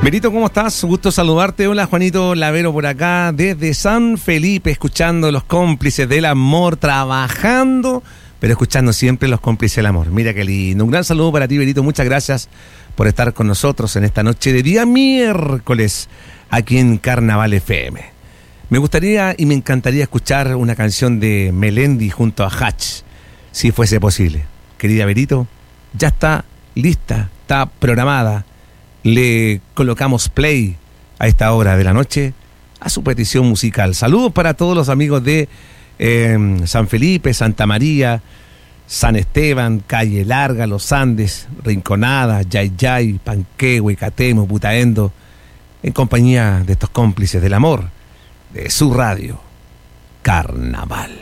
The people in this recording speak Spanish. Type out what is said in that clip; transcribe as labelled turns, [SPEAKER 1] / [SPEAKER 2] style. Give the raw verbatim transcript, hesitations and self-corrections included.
[SPEAKER 1] Berito, ¿cómo estás? Gusto saludarte. Hola, Juanito Lavero por acá, desde San Felipe, escuchando los cómplices del amor, trabajando, pero escuchando siempre los cómplices del amor. Mira qué lindo. Un gran saludo para ti, Berito. Muchas gracias por estar con nosotros en esta noche de día miércoles, aquí en Carnaval F M. Me gustaría y me encantaría escuchar una canción de Melendi junto a Hatch, si fuese posible. Querida Berito, ya está lista, está programada. Le colocamos play a esta hora de la noche a su petición musical. Saludos para todos los amigos de eh, San Felipe, Santa María, San Esteban, Calle Larga, Los Andes, Rinconada, Yayay, Panquehue, Catemo, Putaendo, en compañía de estos cómplices del amor, de su radio, Carnaval.